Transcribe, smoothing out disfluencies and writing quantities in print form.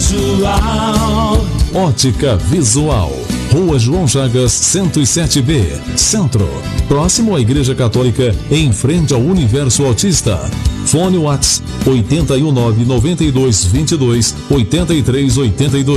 Visual. Ótica Visual. Rua João Chagas, 107B, Centro. Próximo à Igreja Católica, em frente ao Universo Autista. Fone WhatsApp 819 92 22 83 82.